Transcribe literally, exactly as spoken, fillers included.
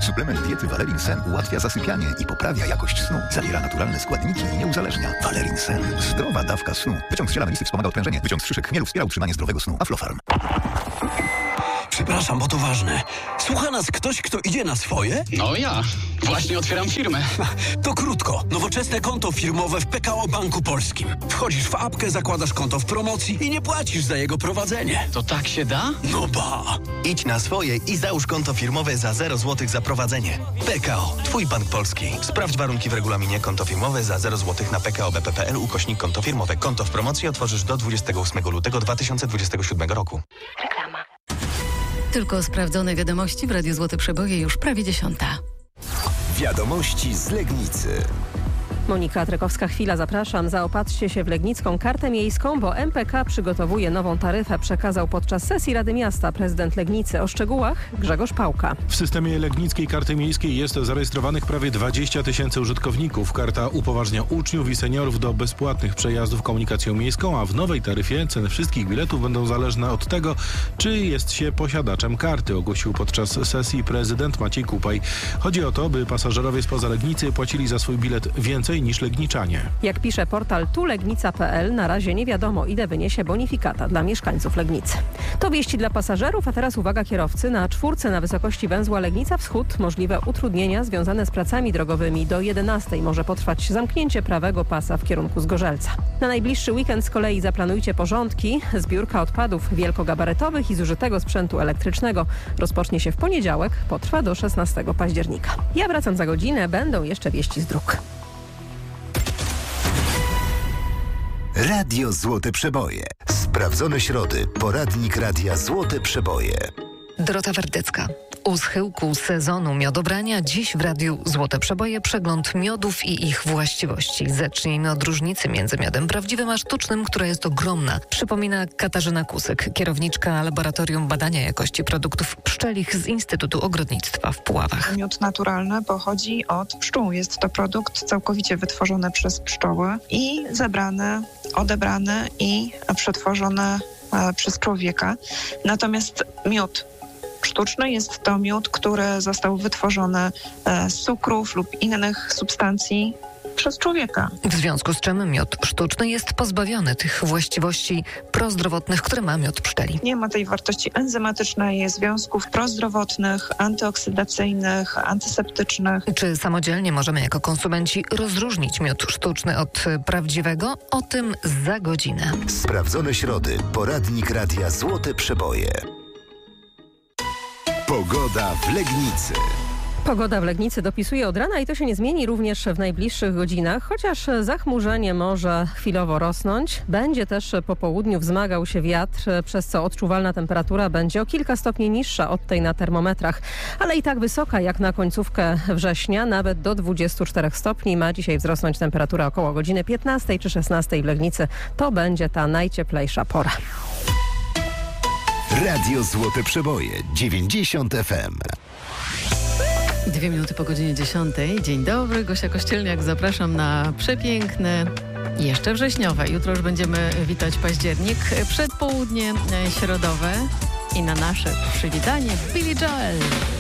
Suplement diety Valerin Sen ułatwia zasypianie i poprawia jakość snu. Zawiera naturalne składniki i nie uzależnia. Valerin Sen. Zdrowa dawka snu. Wyciąg z ziela melisy wspomaga odprężenie. Wyciąg z szyszek chmielu wspiera utrzymanie zdrowego snu. Aflofarm. Przepraszam, bo to ważne. Słucha nas ktoś, kto idzie na swoje? No ja. Właśnie otwieram firmę. To krótko. Nowoczesne konto firmowe w P K O Banku Polskim. Wchodzisz w apkę, zakładasz konto w promocji i nie płacisz za jego prowadzenie. To tak się da? No ba! Idź na swoje i załóż konto firmowe za zero złotych za prowadzenie. P K O. Twój bank polski. Sprawdź warunki w regulaminie. Konto firmowe za zero złotych na p k o b p kropka p l ukośnik konto firmowe. Konto w promocji otworzysz do dwudziestego ósmego lutego dwa tysiące dwudziestego siódmego roku. Reklama. Tylko sprawdzone wiadomości w Radiu Złote Przeboje już prawie dziesiąta. Wiadomości z Legnicy. Monika Trykowska-Chwila, zapraszam. Zaopatrzcie się w Legnicką Kartę Miejską, bo M P K przygotowuje nową taryfę, przekazał podczas sesji Rady Miasta prezydent Legnicy. O szczegółach Grzegorz Pałka. W systemie Legnickiej Karty Miejskiej jest zarejestrowanych prawie dwadzieścia tysięcy użytkowników. Karta upoważnia uczniów i seniorów do bezpłatnych przejazdów komunikacją miejską, a w nowej taryfie ceny wszystkich biletów będą zależne od tego, czy jest się posiadaczem karty, ogłosił podczas sesji prezydent Maciej Kupaj. Chodzi o to, by pasażerowie spoza Legnicy płacili za swój bilet więcej niż legniczanie. Jak pisze portal tulegnica kropka p l, na razie nie wiadomo, ile wyniesie bonifikata dla mieszkańców Legnicy. To wieści dla pasażerów, a teraz uwaga kierowcy. Na czwórce na wysokości węzła Legnica Wschód możliwe utrudnienia związane z pracami drogowymi. Do jedenastej może potrwać zamknięcie prawego pasa w kierunku Zgorzelca. Na najbliższy weekend z kolei zaplanujcie porządki. Zbiórka odpadów wielkogabarytowych i zużytego sprzętu elektrycznego rozpocznie się w poniedziałek, potrwa do szesnastego października. Ja wracam za godzinę, będą jeszcze wieści z dróg. Radio Złote Przeboje. Sprawdzone środy. Poradnik Radia Złote Przeboje. Dorota Wardecka. U schyłku sezonu miodobrania dziś w Radiu Złote Przeboje przegląd miodów i ich właściwości. Zacznijmy od różnicy między miodem prawdziwym a sztucznym, która jest ogromna. Przypomina Katarzyna Kusyk, kierowniczka Laboratorium Badania Jakości Produktów Pszczelich z Instytutu Ogrodnictwa w Puławach. Miód naturalny pochodzi od pszczół. Jest to produkt całkowicie wytworzony przez pszczoły i zebrany, odebrany i przetworzony e, przez człowieka. Natomiast miód sztuczny jest to miód, który został wytworzony z cukrów lub innych substancji przez człowieka. W związku z czym miód sztuczny jest pozbawiony tych właściwości prozdrowotnych, które ma miód pszczeli. Nie ma tej wartości enzymatycznej, związków prozdrowotnych, antyoksydacyjnych, antyseptycznych. Czy samodzielnie możemy jako konsumenci rozróżnić miód sztuczny od prawdziwego? O tym za godzinę. Sprawdzone środy. Poradnik Radia Złote Przeboje. Pogoda w Legnicy. Pogoda w Legnicy dopisuje od rana i to się nie zmieni również w najbliższych godzinach, chociaż zachmurzenie może chwilowo rosnąć. Będzie też po południu wzmagał się wiatr, przez co odczuwalna temperatura będzie o kilka stopni niższa od tej na termometrach, ale i tak wysoka jak na końcówkę września, nawet do dwudziestu czterech stopni. Ma dzisiaj wzrosnąć temperatura około godziny piętnastej czy szesnastej w Legnicy. To będzie ta najcieplejsza pora. Radio Złote Przeboje, dziewięćdziesiąt F M. Dwie minuty po godzinie dziesiątej. Dzień dobry, Gosia Kościelniak. Zapraszam na przepiękne, jeszcze wrześniowe. Jutro już będziemy witać październik. Przedpołudnie środowe i na nasze przywitanie Billy Joel.